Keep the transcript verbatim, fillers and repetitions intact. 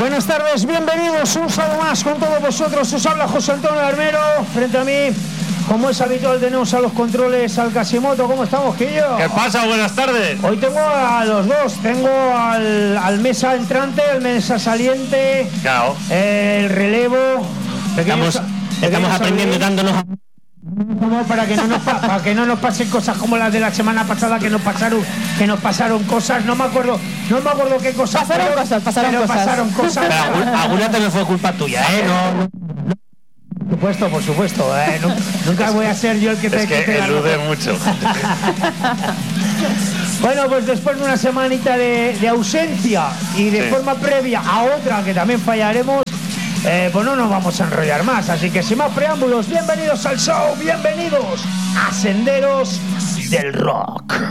Buenas tardes, bienvenidos un sábado más con todos vosotros. Os habla José Antonio Armero. Frente a mí, como es habitual, tenemos a los controles al Casimoto. ¿Cómo estamos, Quillo? ¿Qué pasa? Buenas tardes. Hoy tengo a los dos. Tengo al, al mesa entrante, al mesa saliente, Claro. el relevo. Estamos, estamos aprendiendo dándonos... Para que no nos pa- para que no nos pasen cosas como las de la semana pasada, que nos pasaron que nos pasaron cosas. No me acuerdo, no me acuerdo qué cosas. Pasaron pero, cosas, pasaron pero cosas. pasaron cosas. Pero alguna, alguna también fue culpa tuya, ¿eh? No, Por supuesto, por supuesto. Eh, no, nunca voy a ser yo el que te Es que te la elude razón. mucho. Bueno, pues después de una semanita de, de ausencia y de Sí. forma previa a otra que también fallaremos, eh, pues no nos vamos a enrollar más. Así que sin más preámbulos, bienvenidos al show, bienvenidos a Senderos del Rock.